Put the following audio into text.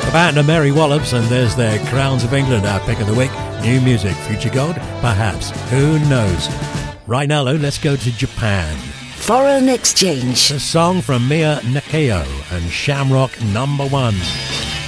Band of Mary Wallops, and there's their Crowns of England, our pick of the week. New music, future gold, perhaps, who knows. Right now, though, let's go to Japan. Foreign Exchange. A song from Mia Nakeo and Shamrock #1.